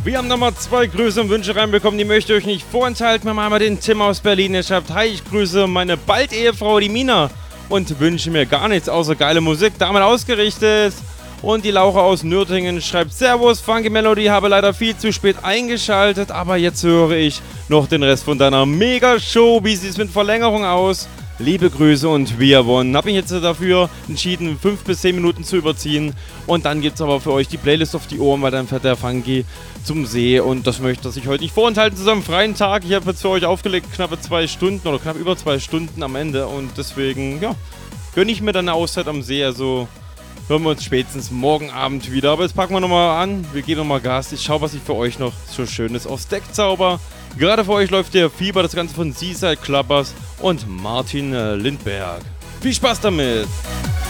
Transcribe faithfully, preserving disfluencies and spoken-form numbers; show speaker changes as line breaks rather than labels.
Wir haben nochmal zwei Grüße und Wünsche reinbekommen, die möchte ich euch nicht vorenthalten. Wir haben einmal den Tim aus Berlin, der schreibt: Hi, ich grüße meine Bald-Ehefrau, die Mina, und wünsche mir gar nichts außer geile Musik, damit ausgerichtet. Und die Laura aus Nürtingen schreibt: Servus, Funky Melody, habe leider viel zu spät eingeschaltet, aber jetzt höre ich noch den Rest von deiner Mega-Show. Wie sieht es mit Verlängerung aus? Liebe Grüße und wir wollen. Habe mich jetzt dafür entschieden, fünf bis zehn Minuten zu überziehen. Und dann gibt es aber für euch die Playlist auf die Ohren, weil dann fährt der Funky zum See. Und das möchte ich heute nicht vorenthalten zu seinem freien Tag. Ich habe jetzt für euch aufgelegt knappe zwei Stunden oder knapp über zwei Stunden am Ende. Und deswegen, ja, gönne ich mir dann eine Auszeit am See. Also hören wir uns spätestens morgen Abend wieder. Aber jetzt packen wir nochmal an. Wir geben nochmal Gas. Ich schaue, was ich für euch noch so Schönes aufs Deck zauber. Gerade für euch läuft der Fieber, das Ganze von Seaside Clubbers und Martin Lindberg. Viel Spaß damit!